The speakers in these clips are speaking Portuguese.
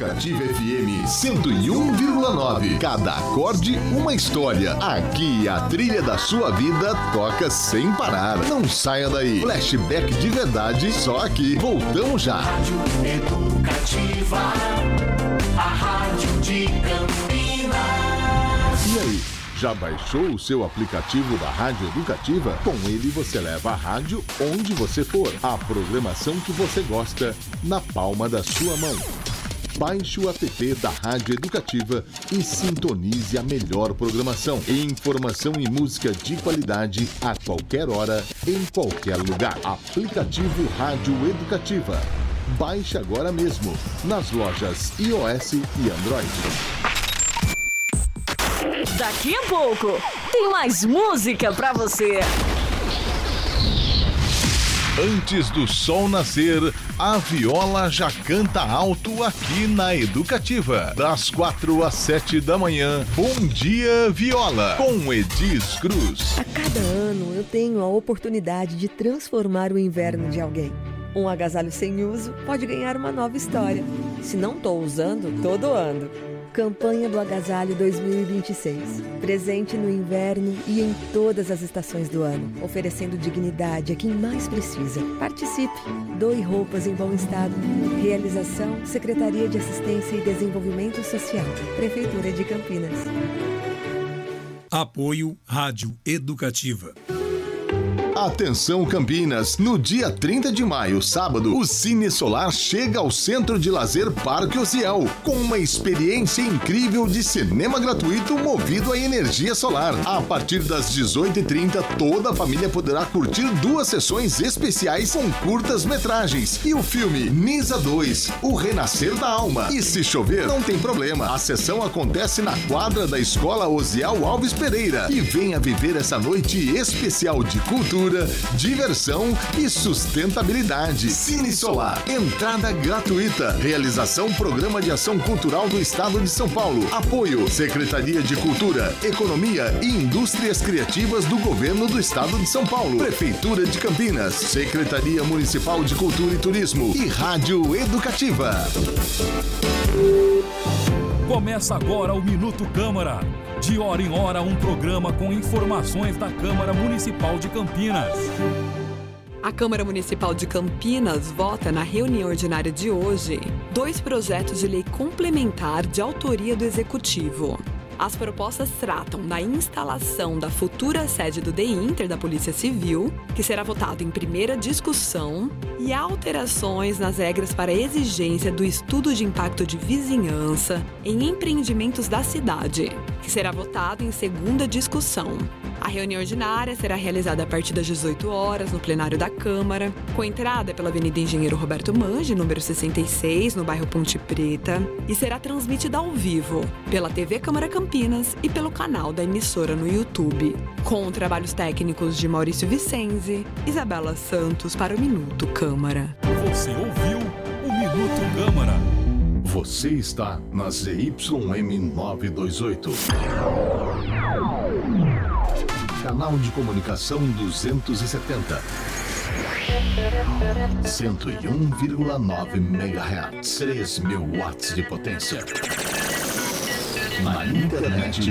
Educativa FM 101,9. Cada acorde, uma história. Aqui a trilha da sua vida toca sem parar. Não saia daí. Flashback de verdade, só aqui. Voltamos já. Rádio Educativa, a rádio de Campinas. E aí? Já baixou o seu aplicativo da Rádio Educativa? Com ele você leva a rádio onde você for. A programação que você gosta na palma da sua mão. Baixe o app da Rádio Educativa e sintonize a melhor programação. Informação e música de qualidade a qualquer hora, em qualquer lugar. Aplicativo Rádio Educativa. Baixe agora mesmo nas lojas iOS e Android. Daqui a pouco tem mais música pra você. Antes do sol nascer, a viola já canta alto aqui na Educativa. Das 4 às 7 da manhã, Bom Dia Viola, com Edis Cruz. A cada ano eu tenho a oportunidade de transformar o inverno de alguém. Um agasalho sem uso pode ganhar uma nova história. Se não estou usando, tô doando. Campanha do Agasalho 2026. Presente no inverno e em todas as estações do ano, oferecendo dignidade a quem mais precisa. Participe. Doe roupas em bom estado. Realização: Secretaria de Assistência e Desenvolvimento Social. Prefeitura de Campinas. Apoio Rádio Educativa. Atenção Campinas, no dia 30 de maio, sábado, o Cine Solar chega ao Centro de Lazer Parque Ociel, com uma experiência incrível de cinema gratuito movido a energia solar. A partir das 18h30, toda a família poderá curtir 2 sessões especiais com curtas-metragens e o filme Nisa 2, O Renascer da Alma. E se chover, não tem problema, a sessão acontece na quadra da Escola Osiel Alves Pereira. E venha viver essa noite especial de cultura, diversão e sustentabilidade. Cine Solar, entrada gratuita. Realização: Programa de Ação Cultural do Estado de São Paulo. Apoio: Secretaria de Cultura, Economia e Indústrias Criativas do Governo do Estado de São Paulo. Prefeitura de Campinas, Secretaria Municipal de Cultura e Turismo e Rádio Educativa. Começa agora o Minuto Câmara. De hora em hora, um programa com informações da Câmara Municipal de Campinas. A Câmara Municipal de Campinas vota na reunião ordinária de hoje 2 projetos de lei complementar de autoria do Executivo. As propostas tratam da instalação da futura sede do DEINTER da Polícia Civil, que será votado em primeira discussão, e alterações nas regras para a exigência do estudo de impacto de vizinhança em empreendimentos da cidade, que será votado em segunda discussão. A reunião ordinária será realizada a partir das 18 horas no plenário da Câmara, com entrada pela Avenida Engenheiro Roberto Mange, número 66, no bairro Ponte Preta, e será transmitida ao vivo pela TV Câmara Campinas e pelo canal da emissora no YouTube, com trabalhos técnicos de Maurício Vicenzi, Isabela Santos para o Minuto Câmara. Você ouviu o Minuto Câmara. Você está na ZYM 928. Canal de comunicação 270. 101,9 MHz. 3.000 watts de potência. Na internet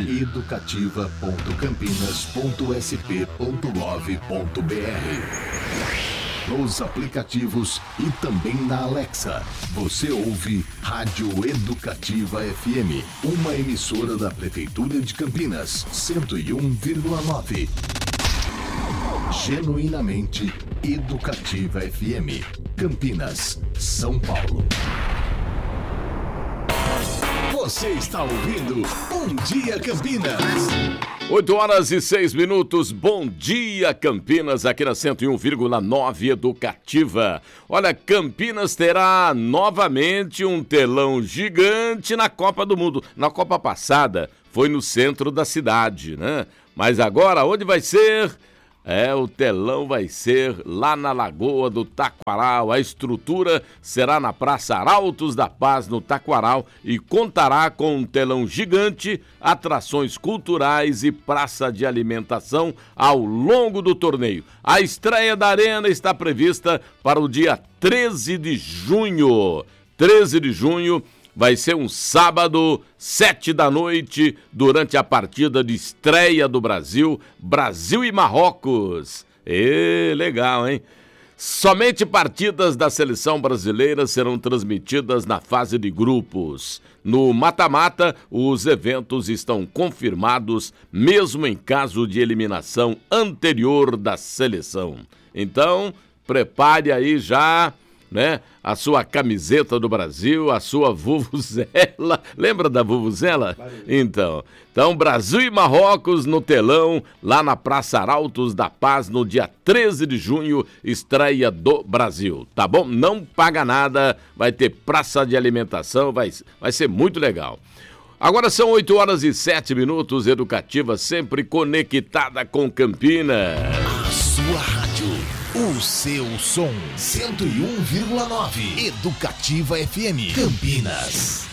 educativa.campinas.sp.gov.br. Nos aplicativos e também na Alexa. Você ouve Rádio Educativa FM, uma emissora da Prefeitura de Campinas, 101,9. Genuinamente Educativa FM, Campinas, São Paulo. Você está ouvindo Bom Dia Campinas. 8h06. Bom dia, Campinas, aqui na 101,9 Educativa. Olha, Campinas terá novamente um telão gigante na Copa do Mundo. Na Copa passada foi no centro da cidade, né? Mas agora, onde vai ser? O telão vai ser lá na Lagoa do Taquaral. A estrutura será na Praça Arautos da Paz, no Taquaral, e contará com um telão gigante, atrações culturais e praça de alimentação ao longo do torneio. A estreia da arena está prevista para o dia 13 de junho. 13 de junho, vai ser um sábado, 7 da noite, durante a partida de estreia do Brasil, Brasil e Marrocos. Legal, hein? Somente partidas da seleção brasileira serão transmitidas na fase de grupos. No mata-mata, os eventos estão confirmados, mesmo em caso de eliminação anterior da seleção. Então, prepare aí já, né, a sua camiseta do Brasil, a sua vuvuzela. Lembra da vuvuzela? Então, Brasil e Marrocos no telão, lá na Praça Arautos da Paz, no dia 13 de junho, estreia do Brasil, tá bom? Não paga nada, vai ter praça de alimentação, vai ser muito legal. Agora são 8h07, Educativa sempre conectada com Campinas. A sua rádio, o seu som, 101,9, Educativa FM, Campinas.